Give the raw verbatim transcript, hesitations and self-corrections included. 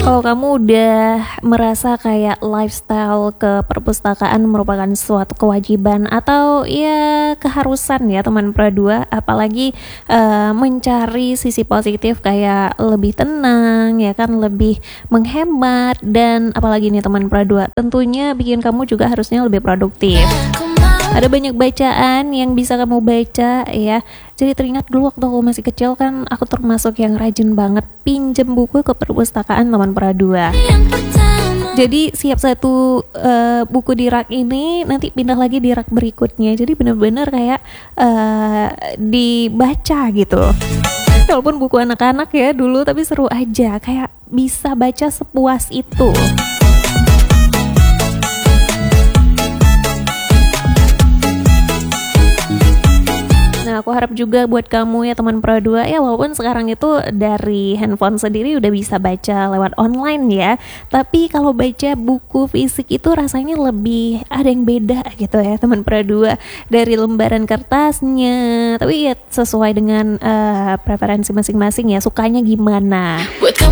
Kalau kamu udah merasa kayak lifestyle ke perpustakaan merupakan suatu kewajiban atau ya keharusan ya teman Pro dua, apalagi uh, mencari sisi positif kayak lebih tenang ya kan, lebih menghemat, dan apalagi nih teman Pro dua tentunya bikin kamu juga harusnya lebih produktif. Ada banyak bacaan yang bisa kamu baca ya. Jadi teringat dulu waktu aku masih kecil kan, aku termasuk yang rajin banget pinjem buku ke perpustakaan teman Pro dua. Jadi siap satu uh, buku di rak ini nanti pindah lagi di rak berikutnya. Jadi benar-benar kayak uh, dibaca gitu. Walaupun buku anak-anak ya dulu, tapi seru aja, kayak bisa baca sepuas itu. Nah, aku harap juga buat kamu ya teman Pro dua ya, walaupun sekarang itu dari handphone sendiri udah bisa baca lewat online ya, tapi kalau baca buku fisik itu rasanya lebih ada yang beda gitu ya teman Pro dua, dari lembaran kertasnya. Tapi ya sesuai dengan uh, preferensi masing-masing ya, sukanya gimana.